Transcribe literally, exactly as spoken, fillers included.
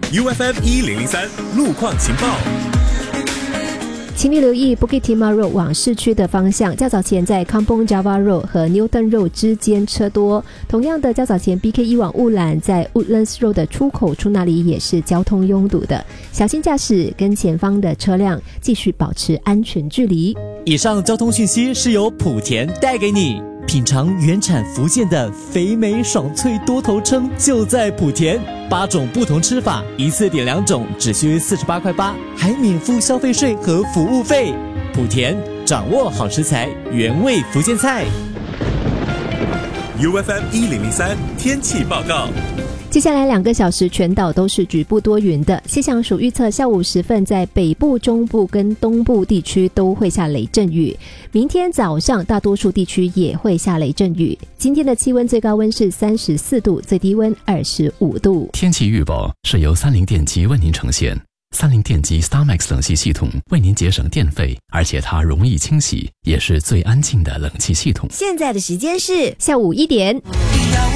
U F M 一零零三路况情报。 请你留意 Bukit Timah Road 往市区的方向，较早前在 Kampong Java Road 和 Newton Road 之间车多。同样的，较早前 B K 一往乌兰在 Woodlands Road 的出口处那里也是交通拥堵的，小心驾驶，跟前方的车辆继续保持安全距离。 以上交通讯息是由莆田带给你。品尝原产福建的肥美爽脆多头鲭，就在莆田。八种不同吃法，一次点两种，只需四十八块八，还免付消费税和服务费。莆田，掌握好食材，原味福建菜。 U F M 一零零三天气报告。 接下来两个小时全岛都是局部多云的，气象署预测下午时分在北部、中部跟东部地区都会下雷阵雨，明天早上大多数地区也会下雷阵雨。今天的气温最高温是三十四度，最低温二十五度。 天气预报是由三菱电机为您呈现。三菱电机 StarMax 冷气系统为您节省电费，而且它容易清洗，也是最安静的冷气系统。 现在的时间是下午一点。